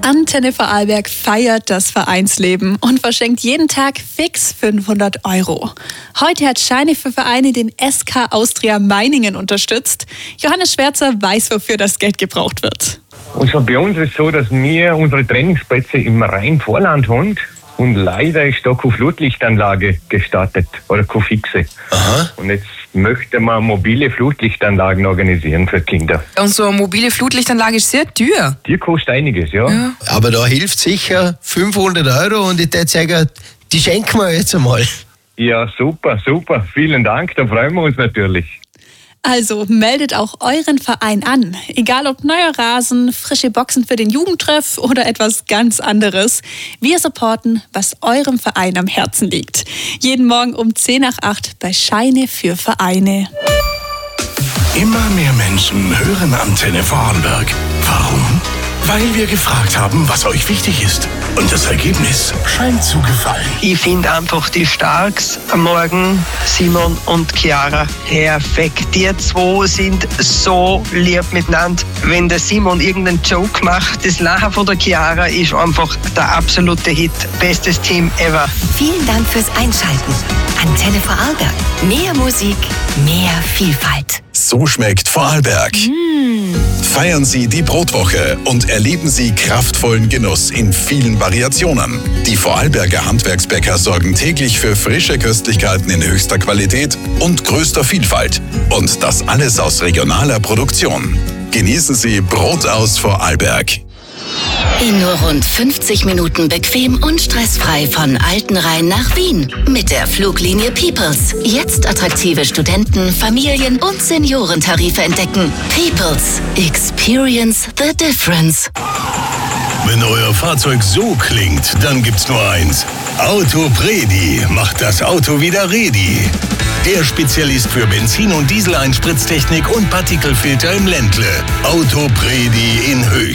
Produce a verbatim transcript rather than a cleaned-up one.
Antenne Vorarlberg feiert das Vereinsleben und verschenkt jeden Tag fix fünfhundert Euro. Heute hat Scheine für Vereine den S K Austria Meiningen unterstützt. Johannes Schwärzer weiß, wofür das Geld gebraucht wird. Also bei uns ist es so, dass wir unsere Trainingsplätze im Rhein-Vorland haben. Und leider ist da keine Flutlichtanlage gestartet oder keine fixe. Aha. Und jetzt möchte man mobile Flutlichtanlagen organisieren für Kinder. Und so eine mobile Flutlichtanlage ist sehr teuer. Die kostet einiges, ja. Ja. Aber da hilft sicher fünfhundert Euro und ich würde sagen, die schenken wir jetzt einmal. Ja, super, super. Vielen Dank, da freuen wir uns natürlich. Also meldet auch euren Verein an. Egal ob neuer Rasen, frische Boxen für den Jugendtreff oder etwas ganz anderes. Wir supporten, was eurem Verein am Herzen liegt. Jeden Morgen um zehn nach acht bei Scheine für Vereine. Immer mehr Menschen hören Antenne Vorarlberg. Warum? Weil wir gefragt haben, was euch wichtig ist. Und das Ergebnis scheint zu gefallen. Ich finde einfach die Starks am Morgen, Simon und Chiara, perfekt. Die zwei sind so lieb miteinander. Wenn der Simon irgendeinen Joke macht, das Lachen von der Chiara ist einfach der absolute Hit. Bestes Team ever. Vielen Dank fürs Einschalten. Antenne Vorarlberg. Mehr Musik, mehr Vielfalt. So schmeckt Vorarlberg. Mmh. Feiern Sie die Brotwoche und erleben Sie kraftvollen Genuss in vielen Variationen. Die Vorarlberger Handwerksbäcker sorgen täglich für frische Köstlichkeiten in höchster Qualität und größter Vielfalt. Und das alles aus regionaler Produktion. Genießen Sie Brot aus Vorarlberg. In nur rund fünfzig Minuten bequem und stressfrei von Altenrhein nach Wien. Mit der Fluglinie Peoples. Jetzt attraktive Studenten-, Familien- und Seniorentarife entdecken. Peoples. Experience the difference. Wenn euer Fahrzeug so klingt, dann gibt's nur eins. Autopredi macht das Auto wieder ready. Der Spezialist für Benzin- und Diesel-Einspritztechnik und Partikelfilter im Ländle. Autopredi in Höchst.